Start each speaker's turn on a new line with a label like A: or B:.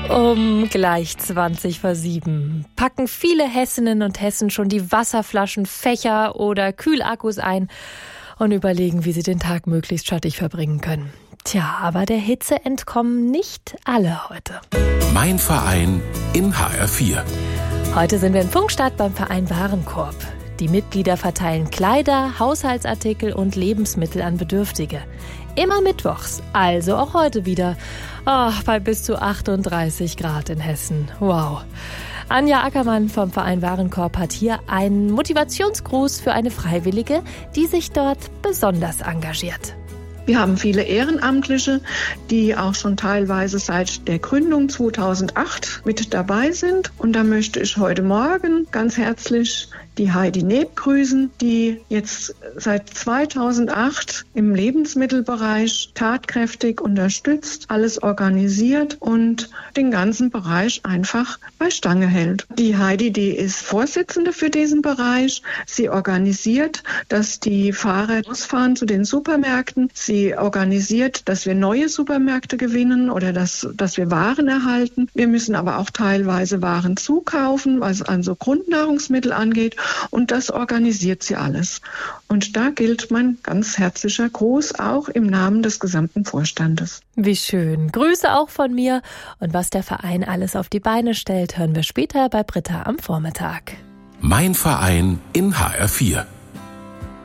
A: Gleich 7:20 packen viele Hessinnen und Hessen schon die Wasserflaschen, Fächer oder Kühlakkus ein und überlegen, wie sie den Tag möglichst schattig verbringen können. Tja, aber der Hitze entkommen nicht alle heute.
B: Mein Verein in HR4.
A: Heute sind wir in Pfungstadt beim Verein Warenkorb. Die Mitglieder verteilen Kleider, Haushaltsartikel und Lebensmittel an Bedürftige. Immer mittwochs, also auch heute wieder. Bei bis zu 38 Grad in Hessen. Wow. Anja Ackermann vom Verein Warenkorb hat hier einen Motivationsgruß für eine Freiwillige, die sich dort besonders engagiert.
C: Wir haben viele Ehrenamtliche, die auch schon teilweise seit der Gründung 2008 mit dabei sind. Und da möchte ich heute Morgen ganz herzlich die Heidi Neb grüßen, die jetzt seit 2008 im Lebensmittelbereich tatkräftig unterstützt, alles organisiert und den ganzen Bereich einfach bei Stange hält. Die Heidi, die ist Vorsitzende für diesen Bereich. Sie organisiert, dass die Fahrer losfahren zu den Supermärkten. Sie organisiert, dass wir neue Supermärkte gewinnen oder dass wir Waren erhalten. Wir müssen aber auch teilweise Waren zukaufen, was also Grundnahrungsmittel angeht. Und das organisiert sie alles. Und da gilt mein ganz herzlicher Gruß auch im Namen des gesamten Vorstandes.
A: Wie schön. Grüße auch von mir. Und was der Verein alles auf die Beine stellt, hören wir später bei Britta am Vormittag.
B: Mein Verein in HR4.